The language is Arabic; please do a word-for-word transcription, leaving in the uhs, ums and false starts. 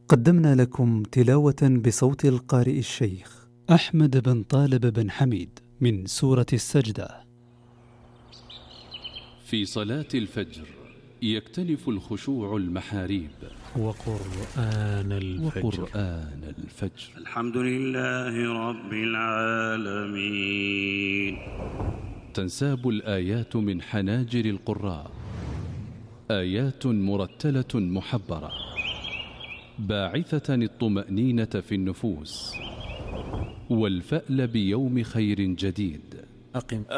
قدمنا لكم تلاوة بصوت القارئ الشيخ أحمد بن طالب بن حميد من سورة السجدة. في صلاة الفجر يكتنف الخشوع المحاريب. وقرآن الفجر, وقرآن الفجر. الحمد لله رب العالمين. تنساب الآيات من حناجر القراء، آيات مرتلة محبرة باعثة الطمأنينة في النفوس والفأل بيوم خير جديد. أقم